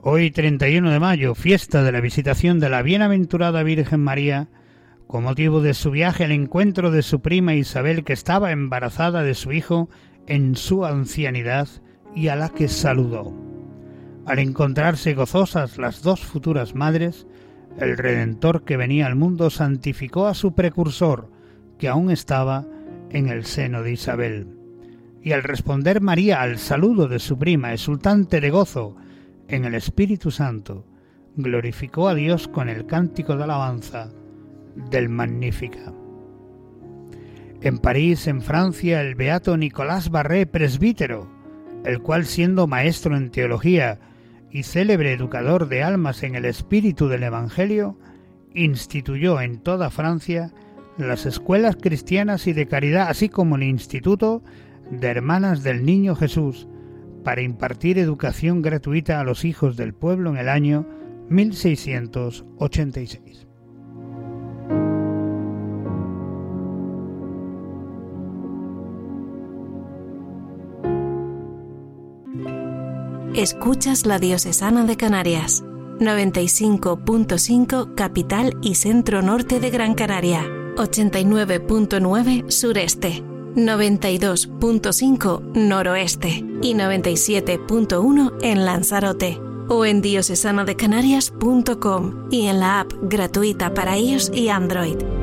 Hoy, 31 de mayo, fiesta de la Visitación de la Bienaventurada Virgen María, con motivo de su viaje al encuentro de su prima Isabel, que estaba embarazada de su hijo en su ancianidad y a la que saludó. Al encontrarse gozosas las dos futuras madres, el Redentor que venía al mundo santificó a su precursor, que aún estaba en el seno de Isabel. Y al responder María al saludo de su prima, exultante de gozo en el Espíritu Santo, glorificó a Dios con el cántico de alabanza del Magnificat. En París, en Francia, el beato Nicolás Barré, presbítero, el cual, siendo maestro en teología y célebre educador de almas en el espíritu del Evangelio, instituyó en toda Francia las escuelas cristianas y de caridad, así como el Instituto de Hermanas del Niño Jesús, para impartir educación gratuita a los hijos del pueblo en el año 1686. Escuchas la Diocesana de Canarias, 95.5 capital y centro norte de Gran Canaria, 89.9 sureste, 92.5 noroeste y 97.1 en Lanzarote, o en diocesanadecanarias.com y en la app gratuita para iOS y Android.